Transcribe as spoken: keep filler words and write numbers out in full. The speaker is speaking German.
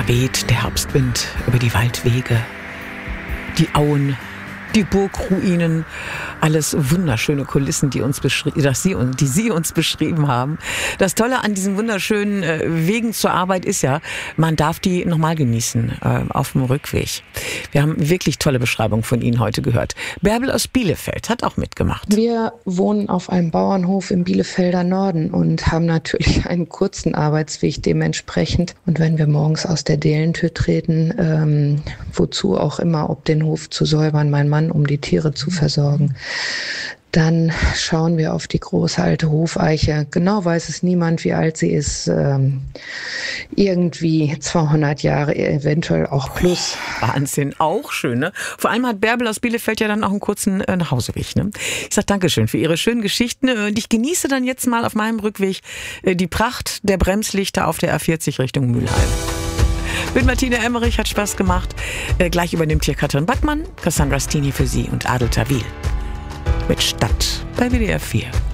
weht der Herbstwind über die Waldwege, die Auen, die Burgruinen, alles wunderschöne Kulissen, die uns beschri- dass Sie und die Sie uns beschrieben haben. Das Tolle an diesen wunderschönen äh, Wegen zur Arbeit ist ja, man darf die nochmal genießen äh, auf dem Rückweg. Wir haben wirklich tolle Beschreibungen von Ihnen heute gehört. Bärbel aus Bielefeld hat auch mitgemacht. Wir wohnen auf einem Bauernhof im Bielefelder Norden und haben natürlich einen kurzen Arbeitsweg dementsprechend. Und wenn wir morgens aus der Dehlentür treten, ähm, wozu auch immer, ob den Hof zu säubern, mein Mann, um die Tiere zu versorgen, dann schauen wir auf die große alte Hofeiche. Genau weiß es niemand, wie alt sie ist. Ähm, irgendwie zweihundert Jahre, eventuell auch plus. Wahnsinn, auch schön, ne? Vor allem hat Bärbel aus Bielefeld ja dann auch einen kurzen äh, Nachhauseweg, ne? Ich sag Dankeschön für Ihre schönen Geschichten und ich genieße dann jetzt mal auf meinem Rückweg äh, die Pracht der Bremslichter auf der A vierzig Richtung Mülheim. Mit Martina Emmerich, hat Spaß gemacht. Äh, gleich übernimmt hier Katrin Backmann, Cassandra Stini für Sie und Adel Tawil. Mit Stadt bei W D R vier.